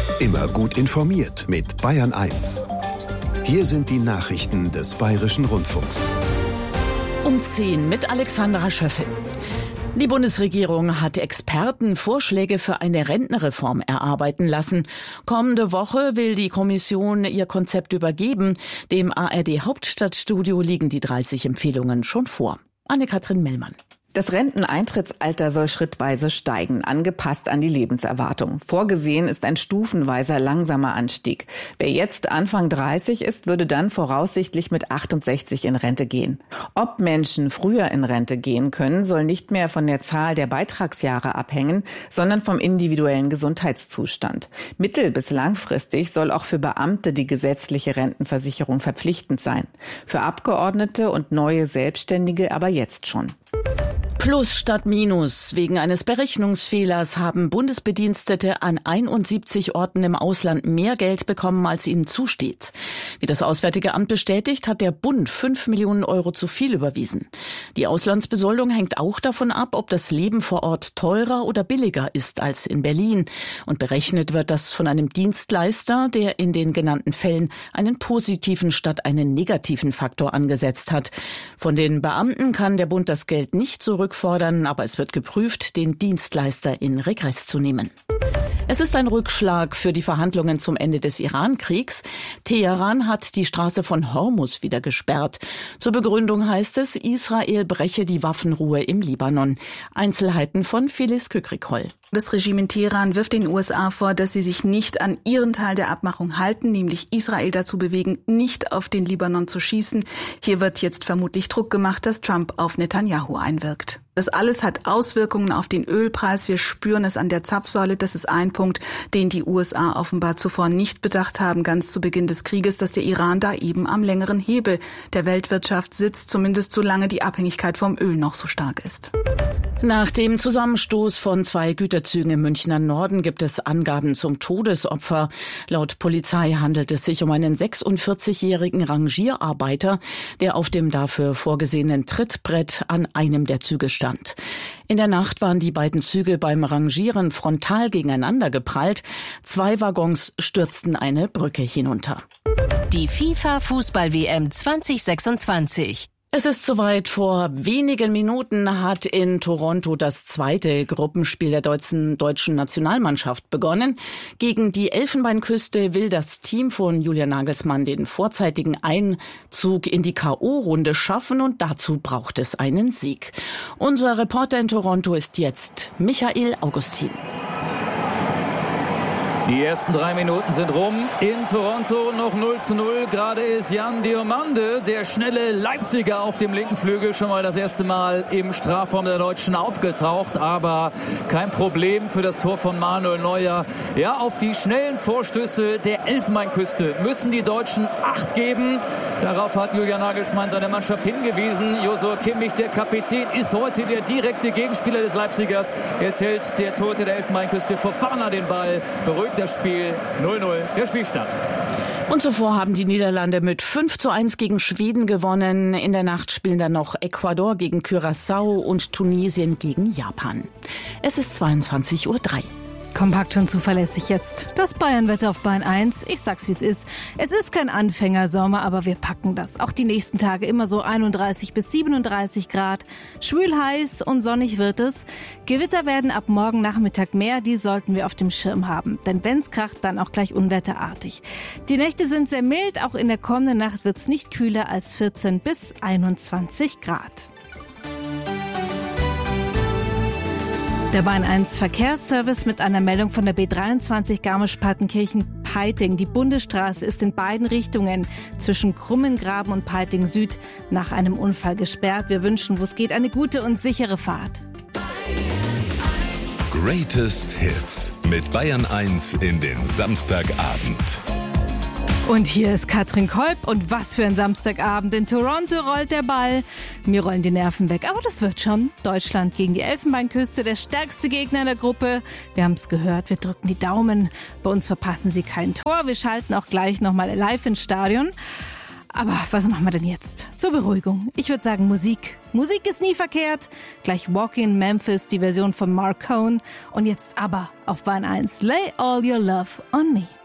Immer gut informiert mit Bayern 1. Hier sind die Nachrichten des Bayerischen Rundfunks. Um 10 mit Alexandra Schöffel. Die Bundesregierung hat Experten Vorschläge für eine Rentenreform erarbeiten lassen. Kommende Woche will die Kommission ihr Konzept übergeben. Dem ARD Hauptstadtstudio liegen die 30 Empfehlungen schon vor. Anne-Kathrin Mellmann. Das Renteneintrittsalter soll schrittweise steigen, angepasst an die Lebenserwartung. Vorgesehen ist ein stufenweiser, langsamer Anstieg. Wer jetzt Anfang 30 ist, würde dann voraussichtlich mit 68 in Rente gehen. Ob Menschen früher in Rente gehen können, soll nicht mehr von der Zahl der Beitragsjahre abhängen, sondern vom individuellen Gesundheitszustand. Mittel- bis langfristig soll auch für Beamte die gesetzliche Rentenversicherung verpflichtend sein. Für Abgeordnete und neue Selbstständige aber jetzt schon. Plus statt Minus. Wegen eines Berechnungsfehlers haben Bundesbedienstete an 71 Orten im Ausland mehr Geld bekommen, als ihnen zusteht. Wie das Auswärtige Amt bestätigt, hat der Bund 5 Millionen Euro zu viel überwiesen. Die Auslandsbesoldung hängt auch davon ab, ob das Leben vor Ort teurer oder billiger ist als in Berlin. Und berechnet wird das von einem Dienstleister, der in den genannten Fällen einen positiven statt einen negativen Faktor angesetzt hat. Von den Beamten kann der Bund das Geld nicht zurückfordern, aber es wird geprüft, den Dienstleister in Regress zu nehmen. Es ist ein Rückschlag für die Verhandlungen zum Ende des Iran-Kriegs. Teheran hat die Straße von Hormuz wieder gesperrt. Zur Begründung heißt es, Israel breche die Waffenruhe im Libanon. Einzelheiten von Phyllis Kükrikol. Das Regime in Teheran wirft den USA vor, dass sie sich nicht an ihren Teil der Abmachung halten, nämlich Israel dazu bewegen, nicht auf den Libanon zu schießen. Hier wird jetzt vermutlich Druck gemacht, dass Trump auf Netanyahu einwirkt. Das alles hat Auswirkungen auf den Ölpreis. Wir spüren es an der Zapfsäule. Das ist ein Punkt, den die USA offenbar zuvor nicht bedacht haben, ganz zu Beginn des Krieges, dass der Iran da eben am längeren Hebel der Weltwirtschaft sitzt, zumindest solange die Abhängigkeit vom Öl noch so stark ist. Nach dem Zusammenstoß von 2 Güterzügen im Münchner Norden gibt es Angaben zum Todesopfer. Laut Polizei handelt es sich um einen 46-jährigen Rangierarbeiter, der auf dem dafür vorgesehenen Trittbrett an einem der Züge stand. In der Nacht waren die beiden Züge beim Rangieren frontal gegeneinander geprallt. 2 Waggons stürzten eine Brücke hinunter. Die FIFA-Fußball-WM 2026. Es ist soweit. Vor wenigen Minuten hat in Toronto das zweite Gruppenspiel der deutschen Nationalmannschaft begonnen. Gegen die Elfenbeinküste will das Team von Julian Nagelsmann den vorzeitigen Einzug in die K.O.-Runde schaffen und dazu braucht es einen Sieg. Unser Reporter in Toronto ist jetzt Michael Augustin. Die ersten 3 Minuten sind rum. In Toronto noch 0:0. Gerade ist Jan Diomande, der schnelle Leipziger auf dem linken Flügel, schon mal das erste Mal im Strafraum der Deutschen aufgetaucht. Aber kein Problem für das Tor von Manuel Neuer. Ja, auf die schnellen Vorstöße der Elfenbeinküste müssen die Deutschen Acht geben. Darauf hat Julian Nagelsmann seine Mannschaft hingewiesen. Joshua Kimmich, der Kapitän, ist heute der direkte Gegenspieler des Leipzigers. Jetzt hält der Torhüter der Elfenbeinküste Fofana den Ball. Beruhigt das Spiel 0:0, der Spielstand. Und zuvor haben die Niederlande mit 5:1 gegen Schweden gewonnen. In der Nacht spielen dann noch Ecuador gegen Curaçao und Tunesien gegen Japan. Es ist 22:03 Uhr. Kompakt und zuverlässig jetzt. Das Bayernwetter auf Bayern 1. Ich sag's, wie es ist. Es ist kein Anfängersommer, aber wir packen das. Auch die nächsten Tage immer so 31 bis 37 Grad. Schwül, heiß und sonnig wird es. Gewitter werden ab morgen Nachmittag mehr. Die sollten wir auf dem Schirm haben. Denn wenn's kracht, dann auch gleich unwetterartig. Die Nächte sind sehr mild. Auch in der kommenden Nacht wird's nicht kühler als 14 bis 21 Grad. Der Bayern 1 Verkehrsservice mit einer Meldung von der B23 Garmisch-Partenkirchen-Peiting. Die Bundesstraße ist in beiden Richtungen zwischen Krummengraben und Peiting Süd nach einem Unfall gesperrt. Wir wünschen, wo es geht, eine gute und sichere Fahrt. Greatest Hits mit Bayern 1 in den Samstagabend. Und hier ist Katrin Kolb und was für ein Samstagabend. In Toronto rollt der Ball. Mir rollen die Nerven weg, aber das wird schon. Deutschland gegen die Elfenbeinküste, der stärkste Gegner in der Gruppe. Wir haben es gehört, wir drücken die Daumen. Bei uns verpassen sie kein Tor. Wir schalten auch gleich nochmal live ins Stadion. Aber was machen wir denn jetzt? Zur Beruhigung. Ich würde sagen Musik. Musik ist nie verkehrt. Gleich Walking in Memphis, die Version von Mark Cohn. Und jetzt aber auf Bayern 1. Lay all your love on me.